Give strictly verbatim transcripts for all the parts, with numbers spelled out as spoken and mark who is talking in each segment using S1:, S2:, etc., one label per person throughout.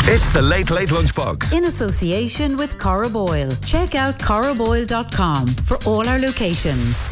S1: It's the Late Late Lunchbox.
S2: In association with Corra Boyle. Check out corra boyle dot com for all our locations.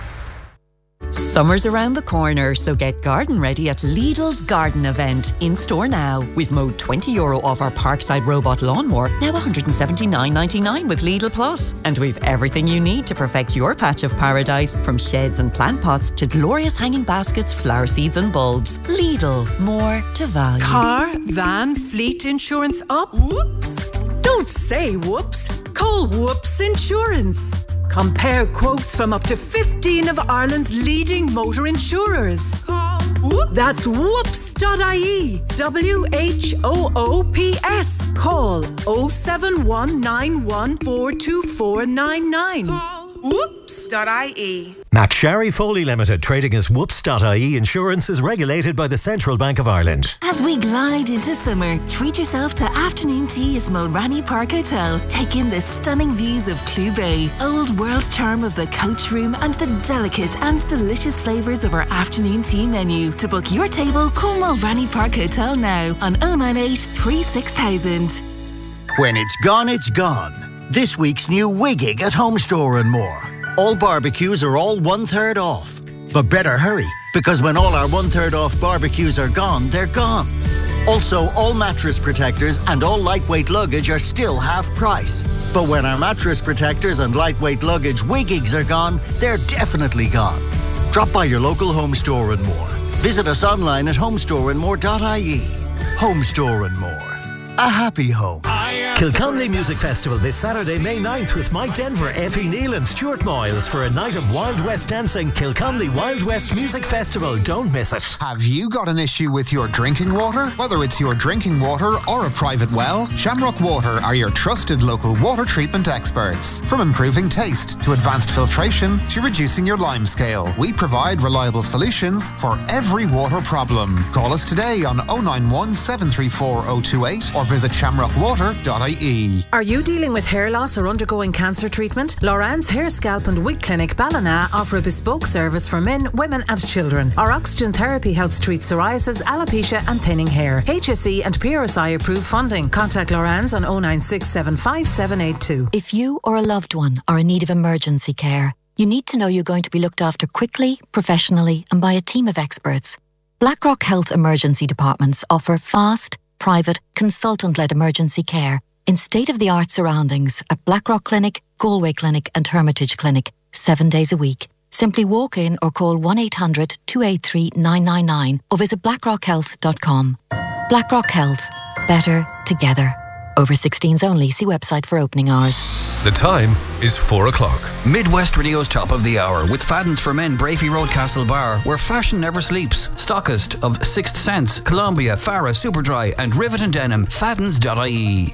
S3: Summer's around the corner, so get garden ready at Lidl's Garden Event. In store now, with Mode twenty euro off our Parkside Robot Lawnmower, now one hundred seventy-nine ninety-nine with Lidl Plus. And we've everything you need to perfect your patch of paradise, from sheds and plant pots to glorious hanging baskets, flower seeds and bulbs. Lidl, more to value.
S4: Car, van, fleet insurance up? Whoops! Don't say whoops. Call Whoops Insurance. Compare quotes from up to fifteen of Ireland's leading motor insurers. Call Whoops. That's whoops dot I E. W H O O P S. Call oh seven one nine one four two four nine nine. Call whoops dot I E.
S5: McSharry Foley Limited, trading as whoops dot I E Insurance, is regulated by the Central Bank of Ireland.
S6: As we glide into summer, treat yourself to afternoon tea at Mulranny Park Hotel. Take in the stunning views of Clew Bay, old world charm of the coach room, and the delicate and delicious flavours of our afternoon tea menu. To book your table, call Mulranny Park Hotel now on oh nine eight three six thousand.
S7: When it's gone, it's gone. This week's new Wiggig at Home Store and More. All barbecues are all one-third off. But better hurry, because when all our one-third off barbecues are gone, they're gone. Also, all mattress protectors and all lightweight luggage are still half price. But when our mattress protectors and lightweight luggage Wiggigs are gone, they're definitely gone. Drop by your local Home Store and More. Visit us online at home store and more dot I E. Home Store and More. A happy home.
S5: Kilconnelly Music Festival this Saturday, May ninth, with Mike Denver, Effie Neal and Stuart Miles for a night of Wild West dancing. Kilconnelly Wild West Music Festival. Don't miss it.
S8: Have you got an issue with your drinking water? Whether it's your drinking water or a private well, Shamrock Water are your trusted local water treatment experts. From improving taste to advanced filtration to reducing your lime scale, we provide reliable solutions for every water problem. Call us today on oh nine one, seven three four oh two eight or visit shamrock water dot I E.
S4: Are you dealing with hair loss or undergoing cancer treatment? Loran's Hair, Scalp and Wig Clinic Ballina offer a bespoke service for men, women and children. Our oxygen therapy helps treat psoriasis, alopecia and thinning hair. H S E and P R S I approved funding. Contact Loran's on oh nine six seven five seven eight two.
S9: If you or a loved one are in need of emergency care, you need to know you're going to be looked after quickly, professionally and by a team of experts. Blackrock Health Emergency Departments offer fast, private, consultant-led emergency care in state-of-the-art surroundings at Blackrock Clinic, Galway Clinic and Hermitage Clinic, seven days a week. Simply walk in or call one eight hundred two eight three nine nine nine or visit blackrock health dot com. Blackrock Health. Better together. Over sixteens only. See website for opening hours.
S1: The time is four o'clock.
S10: Midwest Radio's Top of the Hour with Fadden's for Men, Brafey Road, Castle Bar, where fashion never sleeps. Stockist of Sixth Sense, Columbia, Farah, Superdry and Rivet and Denim. Faddens dot I E.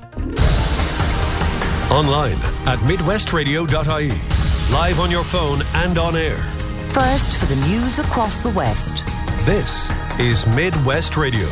S1: Online at midwest radio dot I E. Live on your phone and on air.
S11: First for the news across the West.
S1: This is Midwest Radio.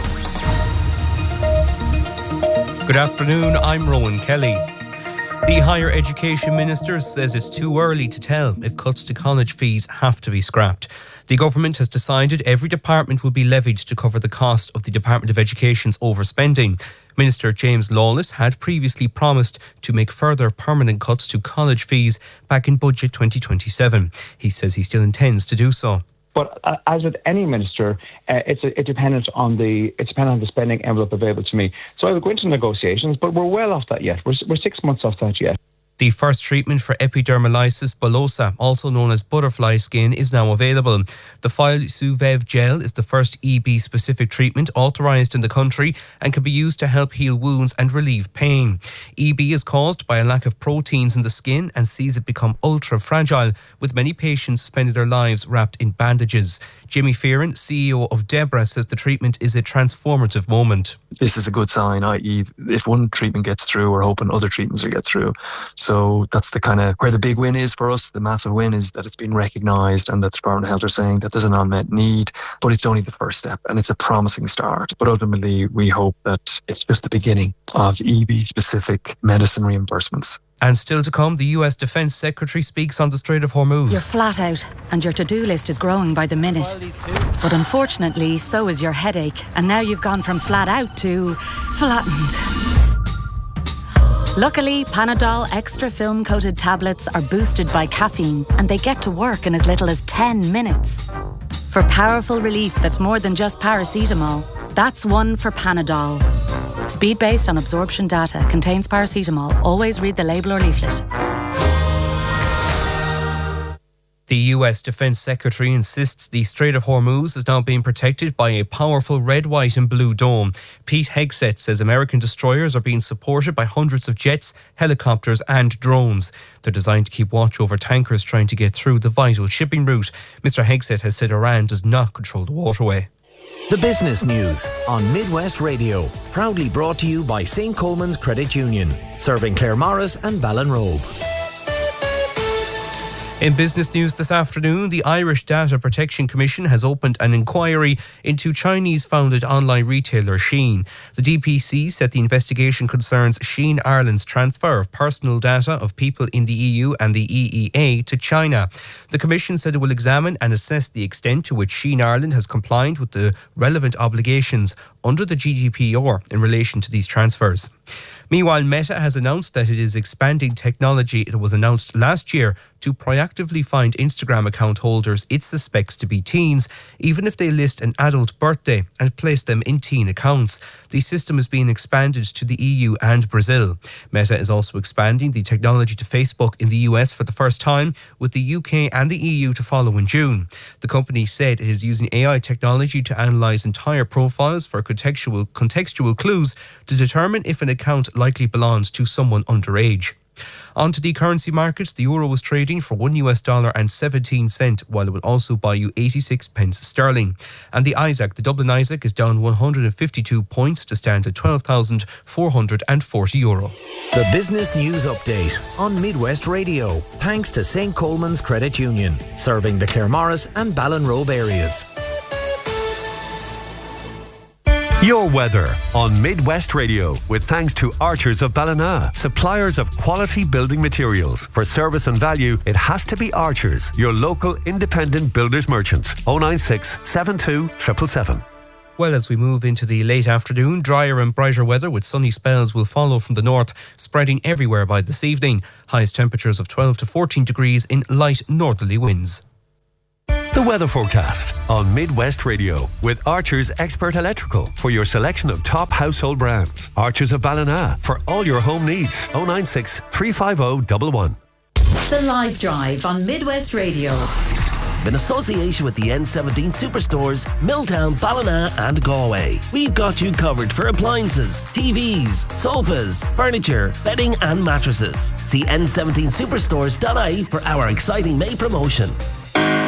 S12: Good afternoon, I'm Rowan Kelly. The Higher Education Minister says it's too early to tell if cuts to college fees have to be scrapped. The government has decided every department will be levied to cover the cost of the Department of Education's overspending. Minister James Lawless had previously promised to make further permanent cuts to college fees back in Budget twenty twenty-seven. He says he still intends to do so.
S13: But uh, as with any minister, uh, it's a, it dependent on the it's dependent on the spending envelope available to me. So I will go into negotiations, but we're well off that yet. We're we're six months off that yet.
S12: The first treatment for epidermolysis bullosa, also known as butterfly skin, is now available. The Filsuvez gel is the first E B-specific treatment authorised in the country and can be used to help heal wounds and relieve pain. E B is caused by a lack of proteins in the skin and sees it become ultra-fragile, with many patients spending their lives wrapped in bandages. Jimmy Fearon, C E O of Debra, says the treatment is a transformative moment.
S14: This is a good sign, that is if one treatment gets through, we're hoping other treatments will get through. So that's the kind of where the big win is for us. The massive win is that it's been recognised and that the Department of Health are saying that there's an unmet need, but it's only the first step and it's a promising start. But ultimately, we hope that it's just the beginning of E B-specific medicine reimbursements.
S12: And still to come, the U S Defence Secretary speaks on the Strait of Hormuz.
S15: You're flat out, and your to-do list is growing by the minute. But unfortunately, so is your headache, and now you've gone from flat out to flattened. Luckily, Panadol Extra Film-Coated tablets are boosted by caffeine, and they get to work in as little as ten minutes. For powerful relief that's more than just paracetamol, that's one for Panadol. Speed based on absorption data, contains paracetamol. Always read the label or leaflet.
S12: The U S Defence Secretary insists the Strait of Hormuz is now being protected by a powerful red, white and blue dome. Pete Hegseth says American destroyers are being supported by hundreds of jets, helicopters and drones. They're designed to keep watch over tankers trying to get through the vital shipping route. Mister Hegseth has said Iran does not control the waterway.
S16: The business news on Midwest Radio, proudly brought to you by Saint Coleman's Credit Union, serving Claremorris and Ballinrobe.
S12: In business news this afternoon, the Irish Data Protection Commission has opened an inquiry into Chinese-founded online retailer Shein. The D P C said the investigation concerns Shein Ireland's transfer of personal data of people in the E U and the E E A to China. The Commission said it will examine and assess the extent to which Shein Ireland has complied with the relevant obligations under the G D P R in relation to these transfers. Meanwhile, Meta has announced that it is expanding technology it was announced last year to proactively find Instagram account holders it suspects to be teens, even if they list an adult birthday, and place them in teen accounts. The system is being expanded to the E U and Brazil. Meta is also expanding the technology to Facebook in the U S for the first time, with the U K and the E U to follow in June. The company said it is using A I technology to analyse entire profiles for contextual, contextual clues to determine if an account likely belongs to someone underage. On to the currency markets, the euro was trading for one US dollar and seventeen cent, while it will also buy you eighty-six pence sterling. And the Isaac, the Dublin Isaac, is down one hundred fifty-two points to stand at twelve thousand four hundred forty euro.
S16: The business news update on Midwest Radio, thanks to Saint Coleman's Credit Union, serving the Claremorris and Ballinrobe areas.
S1: Your weather on Midwest Radio, with thanks to Archers of Ballina, suppliers of quality building materials. For service and value, it has to be Archers, your local independent builders merchant. oh nine six, seven two, seven seven seven.
S12: Well, as we move into the late afternoon, drier and brighter weather with sunny spells will follow from the north, spreading everywhere by this evening. Highest temperatures of twelve to fourteen degrees in light northerly winds.
S1: The weather forecast on Midwest Radio with Archers Expert Electrical for your selection of top household brands. Archers of Ballina for all your home needs. oh nine six, three five oh, one one.
S2: The Live Drive on Midwest Radio.
S17: In association with the N seventeen Superstores, Milltown, Ballina and Galway. We've got you covered for appliances, T Vs, sofas, furniture, bedding and mattresses. See N seventeen superstores dot I E for our exciting May promotion.